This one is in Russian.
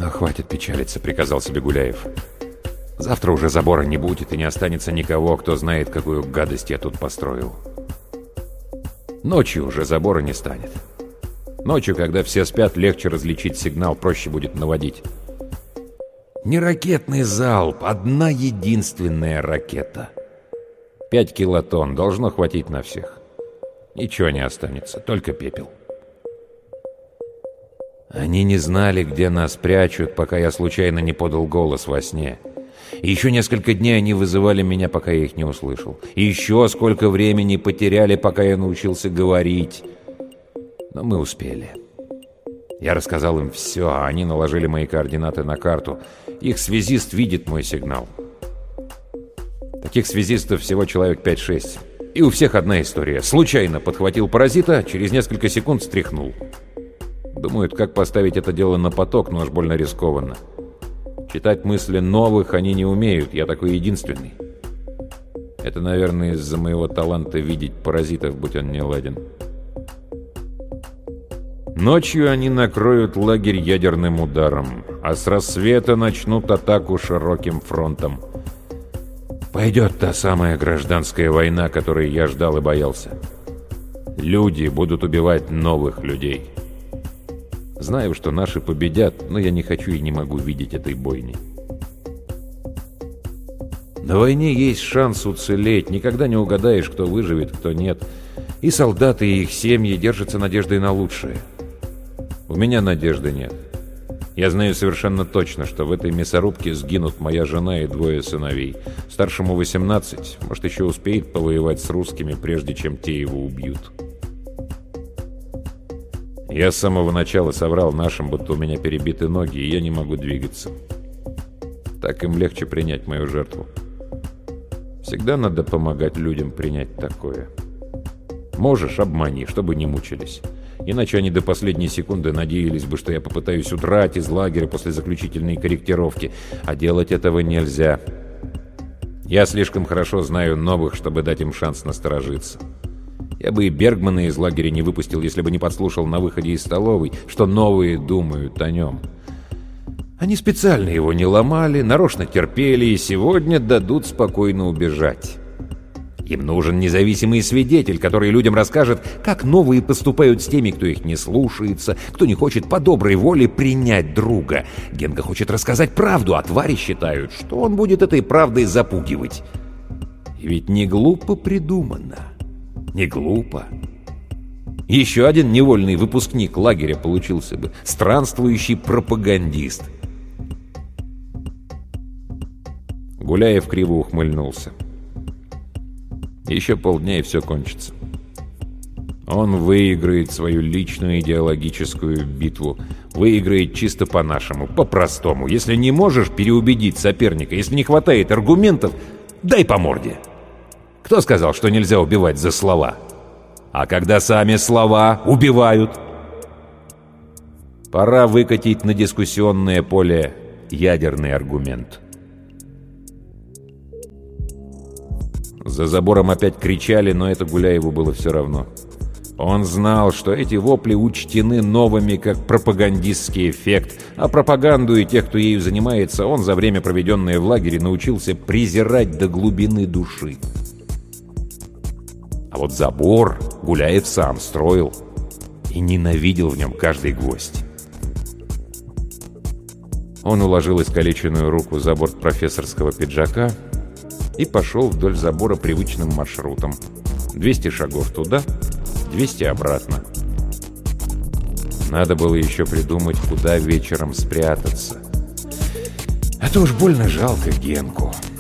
«Но хватит печалиться», — приказал себе Гуляев. «Завтра уже забора не будет, и не останется никого, кто знает, какую гадость я тут построил. Ночью уже забора не станет. Ночью, когда все спят, легче различить сигнал, проще будет наводить. Не ракетный залп, одна единственная ракета. 5 килотонн, должно хватить на всех. Ничего не останется, только пепел». Они не знали, где нас прячут, пока я случайно не подал голос во сне. И еще несколько дней они вызывали меня, пока я их не услышал. И еще сколько времени потеряли, пока я научился говорить. Но мы успели. Я рассказал им все, а они наложили мои координаты на карту. Их связист видит мой сигнал. Таких связистов всего человек 5-6. И у всех одна история. Случайно подхватил паразита, через несколько секунд стряхнул. Думают, как поставить это дело на поток, но аж больно рискованно. Читать мысли новых они не умеют, я такой единственный. Это, наверное, из-за моего таланта видеть паразитов, будь он не ладен. Ночью они накроют лагерь ядерным ударом, а с рассвета начнут атаку широким фронтом. Пойдет та самая гражданская война, которой я ждал и боялся. Люди будут убивать новых людей. Знаю, что наши победят, но я не хочу и не могу видеть этой бойни. На войне есть шанс уцелеть, никогда не угадаешь, кто выживет, кто нет. И солдаты, и их семьи держатся надеждой на лучшее. У меня надежды нет. Я знаю совершенно точно, что в этой мясорубке сгинут моя жена и 2 сыновей. Старшему 18, может, еще успеет повоевать с русскими, прежде чем те его убьют. Я с самого начала соврал нашим, будто у меня перебиты ноги, и я не могу двигаться. Так им легче принять мою жертву. Всегда надо помогать людям принять такое. Можешь — обмани, чтобы не мучились. Иначе они до последней секунды надеялись бы, что я попытаюсь удрать из лагеря после заключительной корректировки. А делать этого нельзя. Я слишком хорошо знаю новых, чтобы дать им шанс насторожиться. Я бы и Бергмана из лагеря не выпустил, если бы не подслушал на выходе из столовой, что новые думают о нем. Они специально его не ломали, нарочно терпели и сегодня дадут спокойно убежать. Им нужен независимый свидетель, который людям расскажет, как новые поступают с теми, кто их не слушается, кто не хочет по доброй воле принять друга. Генка хочет рассказать правду, а твари считают, что он будет этой правдой запугивать. И ведь не глупо придумано. Не глупо. Еще один невольный выпускник лагеря получился бы. Странствующий пропагандист. Гуляев криво ухмыльнулся. Еще полдня, и все кончится. Он выиграет свою личную идеологическую битву. Выиграет чисто по-нашему, по-простому. Если не можешь переубедить соперника, если не хватает аргументов, дай по морде. Кто сказал, что нельзя убивать за слова? А когда сами слова убивают? Пора выкатить на дискуссионное поле ядерный аргумент. За забором опять кричали, но это Гуляеву было все равно. Он знал, что эти вопли учтены новыми как пропагандистский эффект, а пропаганду и тех, кто ею занимается, он за время, проведенное в лагере, научился презирать до глубины души. А вот забор Гуляев сам строил и ненавидел в нем каждый гвоздь. Он уложил искалеченную руку за борт профессорского пиджака и пошел вдоль забора привычным маршрутом. 200 шагов туда, 200 обратно. Надо было еще придумать, куда вечером спрятаться. А то уж больно жалко Генку.